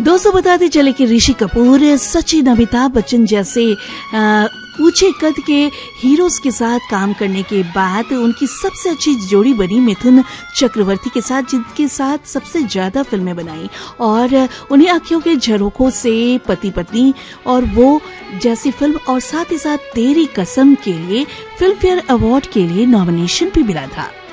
दोस्तों बताते चले कि ऋषि कपूर सचिन अमिताभ बच्चन जैसे ऊंचे कद के हीरोज के साथ काम करने के बाद उनकी सबसे अच्छी जोड़ी बनी मिथुन चक्रवर्ती के साथ, जिनके साथ सबसे ज्यादा फिल्में बनाई और उन्हें आंखों के झरोखों से पति पत्नी और वो जैसी फिल्म और साथ ही साथ तेरी कसम के लिए फिल्म फेयर अवार्ड के लिए नॉमिनेशन भी मिला था।